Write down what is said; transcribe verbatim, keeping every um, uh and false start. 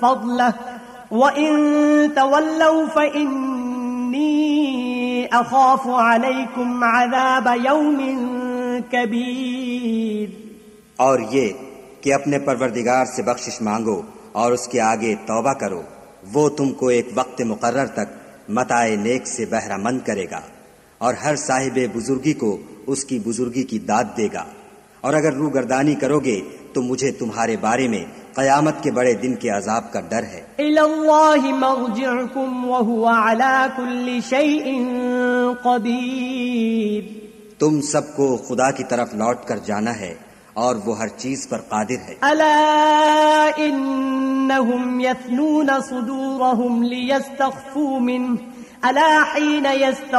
फ़ज़लहु व इन तवल्लौ फ़इन्नी अख़ाफ़ु अलैकुम अज़ाब यौमिन कबीर। और ये कि अपने परवरदिगार से बख्शिश मांगो और उसके आगे तौबा करो, वो तुमको एक वक्त मुकर्रर तक मताए नेक से बहरामंद करेगा और हर साहिबे बुजुर्गी को उसकी बुजुर्गी की दाद देगा। और अगर रूगर्दानी करोगे तो मुझे तुम्हारे बारे में क़यामत के बड़े दिन के अजाब का डर है। इलल्लाहि मर्जिउकुम व हुवा अला कुल्लि शैइन क़दीर। तुम सबको खुदा की तरफ लौट कर जाना है और वो हर चीज पर कादिर है। अला इन्नहुम यस्नून सुदूरहुम लियस्तख्फू मिन्हु अला हीन यस्त